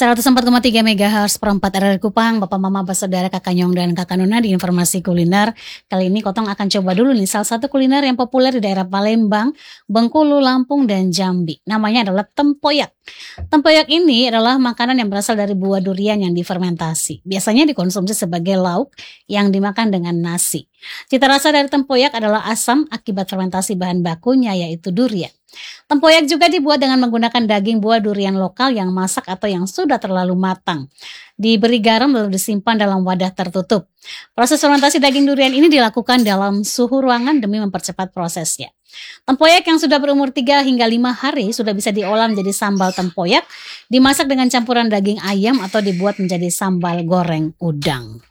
104,3 MHz per 4 RRI Kupang, Bapak Mama, Saudara, Kakak Nyong dan Kakak Nona di informasi kuliner. Kali ini Kotong akan coba dulu nih salah satu kuliner yang populer di daerah Palembang, Bengkulu, Lampung, dan Jambi. Namanya adalah tempoyak. Tempoyak ini adalah makanan yang berasal dari buah durian yang difermentasi. Biasanya dikonsumsi sebagai lauk yang dimakan dengan nasi. Cita rasa dari tempoyak adalah asam akibat fermentasi bahan bakunya yaitu durian. Tempoyak juga dibuat dengan menggunakan daging buah durian lokal yang masak atau yang sudah terlalu matang. Diberi garam lalu disimpan dalam wadah tertutup. Proses fermentasi daging durian ini dilakukan dalam suhu ruangan demi mempercepat prosesnya. Tempoyak yang sudah berumur 3 hingga 5 hari sudah bisa diolah menjadi sambal tempoyak, dimasak dengan campuran daging ayam atau dibuat menjadi sambal goreng udang.